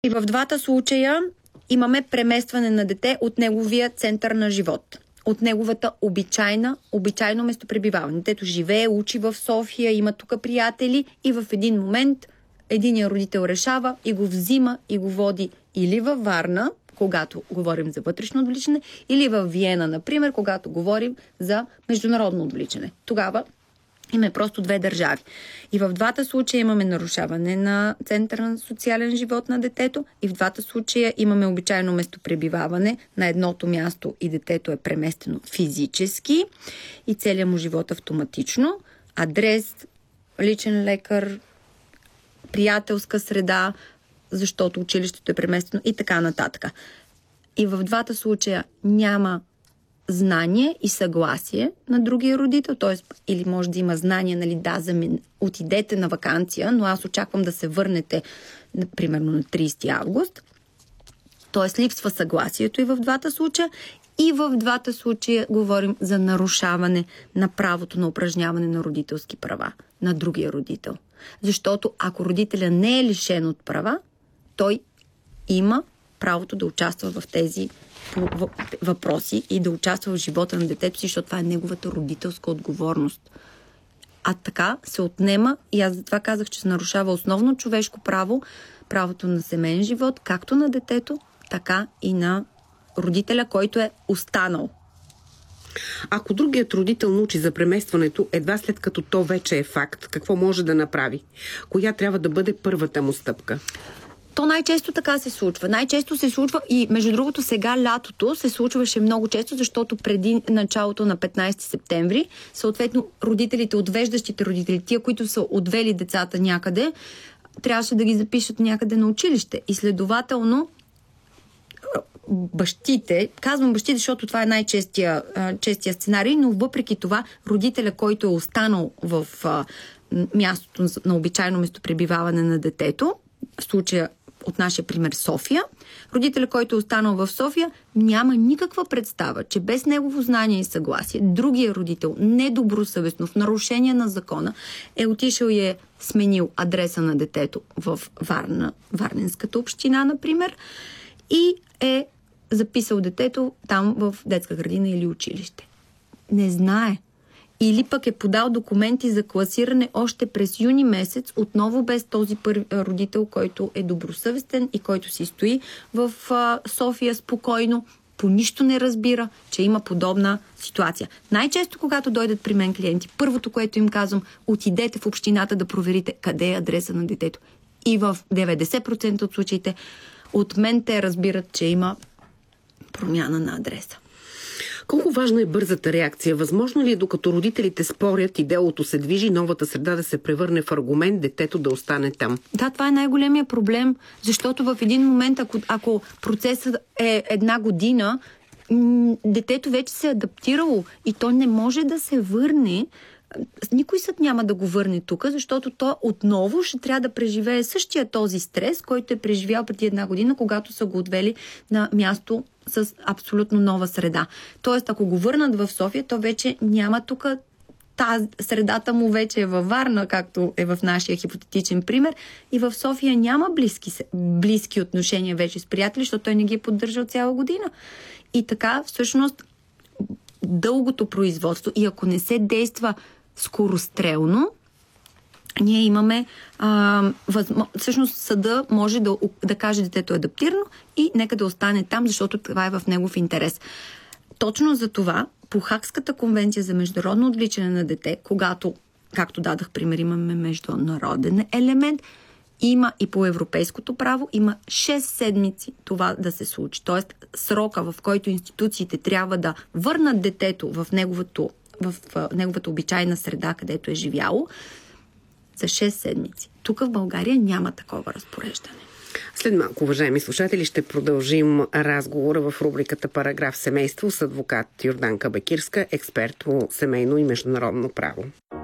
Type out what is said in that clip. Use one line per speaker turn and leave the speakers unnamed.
И в двата случая имаме преместване на дете от неговия център на живот, от неговата обичайно местопребиваване. Детето живее, учи в София, има тук приятели и в един момент единият родител решава и го взима и го води или във Варна, когато говорим за вътрешно отвличане, или във Виена, например, когато говорим за международно отвличане. Тогава има просто две държави. И в двата случая имаме нарушаване на центъра на социален живот на детето и в двата случая имаме обичайно местопребиваване на едното място и детето е преместено физически и целият му живот автоматично. Адрес, личен лекар, приятелска среда, защото училището е преместено и така нататък. И в двата случая няма знание и съгласие на другия родител, т.е. или може да има знание, нали, отидете на ваканция, но аз очаквам да се върнете, примерно на 30 август. Т.е. липсва съгласието и в двата случая. И в двата случая говорим за нарушаване на правото на упражняване на родителски права на другия родител. Защото ако родителя не е лишен от права, той има правото да участва в тези въпроси и да участва в живота на детето си, защото това е неговата родителска отговорност. А така се отнема, и аз затова казах, че се нарушава основно човешко право, правото на семейен живот, както на детето, така и на родителя, който е останал.
Ако другият родител научи за преместването едва след като то вече е факт, какво може да направи? Коя трябва да бъде първата му стъпка?
То най-често така се случва. Най-често се случва и между другото сега лятото се случваше много често, защото преди началото на 15 септември, съответно родителите, отвеждащите родители, тия, които са отвели децата някъде, трябваше да ги запишат някъде на училище. И следователно бащите, казвам бащите, защото това е най-честия сценарий, но въпреки това родителя, който е останал в мястото на обичайно местопребиваване на детето, в случая от нашия пример София, родителя, който е останал в София, няма никаква представа, че без негово знание и съгласие, другия родител недобросъвестно, в нарушение на закона, е отишъл и е сменил адреса на детето в Варна, Варненската община, например, и е записал детето там в детска градина или училище. Не знае. Или пък е подал документи за класиране още през юни месец, отново без този родител, който е добросъвестен и който си стои в София спокойно, по нищо не разбира, че има подобна ситуация. Най-често, когато дойдат при мен клиенти, първото, което им казвам, отидете в общината да проверите къде е адреса на детето. И в 90% от случаите от мен те разбират, че има промяна на адреса.
Колко важна е бързата реакция? Възможно ли е, докато родителите спорят и делото се движи, новата среда да се превърне в аргумент детето да остане там?
Да, това е най-големия проблем, защото в един момент, ако процесът е една година, детето вече се е адаптирало и то не може да се върне. Никой съд няма да го върне тук, защото то отново ще трябва да преживее същия този стрес, който е преживял преди една година, когато са го отвели на място с абсолютно нова среда. Тоест, ако го върнат в София, то вече няма тук средата му вече е във Варна, както е в нашия хипотетичен пример, и в София няма близки отношения вече с приятели, защото той не ги е поддържал цяла година. И така, всъщност, дългото производство, и ако не се действа скорострелно, ние имаме всъщност съда може да каже детето е адаптирано и нека да остане там, защото това е в негов интерес. Точно за това по Хагската конвенция за международно отвличане на дете, когато, както дадах пример, имаме международен елемент, има и по европейското право, има 6 седмици това да се случи. Тоест срока, в който институциите трябва да върнат детето в неговата обичайна среда, където е живяло, за 6 седмици. Тук в България няма такова разпореждане.
След малко, уважаеми слушатели, ще продължим разговора в рубриката Параграф семейство с адвокат Йорданка Бекирска, експерт по семейно и международно право.